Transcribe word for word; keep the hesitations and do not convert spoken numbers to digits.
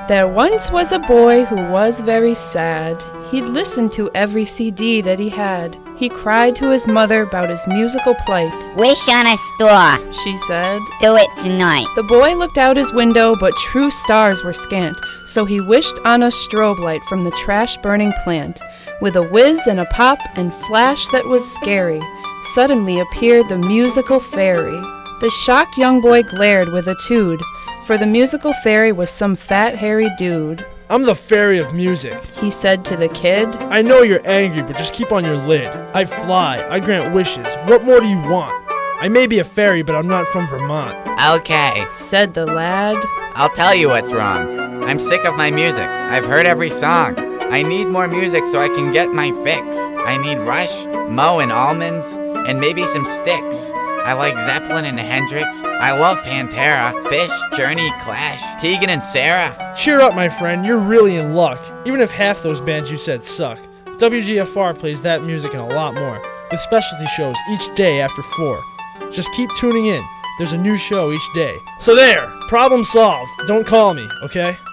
There once was a boy who was very sad. He'd listened to every C D that he had. He cried to his mother about his musical plight. Wish on a star. She said. Do it tonight. The boy looked out his window, but true stars were scant, so he wished on a strobe light from the trash-burning plant. With a whiz and a pop and flash that was scary, suddenly appeared the musical fairy. The shocked young boy glared with a tood, for the musical fairy was some fat, hairy dude. I'm the fairy of music, he said to the kid. I know you're angry, but just keep on your lid. I fly, I grant wishes. What more do you want? I may be a fairy, but I'm not from Vermont. Okay, said the lad. I'll tell you what's wrong. I'm sick of my music. I've heard every song. I need more music so I can get my fix. I need Rush, Moe and Almonds, and maybe some Styx. I like Zeppelin and Hendrix. I love Pantera, Fish, Journey, Clash, Tegan and Sarah. Cheer up, my friend. You're really in luck. Even if half those bands you said suck. W G F R plays that music and a lot more, with specialty shows each day after four. Just keep tuning in. There's a new show each day. So there, problem solved. Don't call me, okay?